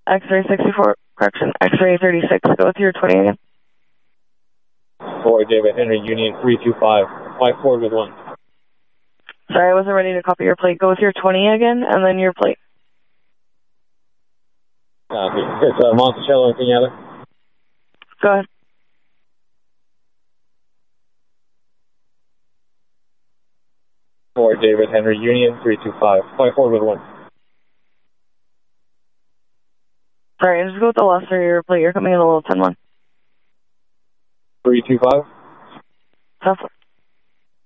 X-ray 64, correction, X-ray 36, go with your 20 again. 4 David Henry Union 325, 5 forward with 1. Sorry, I wasn't ready to copy your plate. Go with your 20 again, and then your plate. It's Monticello and Pinata. Go ahead. For David Henry Union 325, 5 forward with 1. Sorry, just go with the last of your plate. You're coming in a little 10-1. 325. That's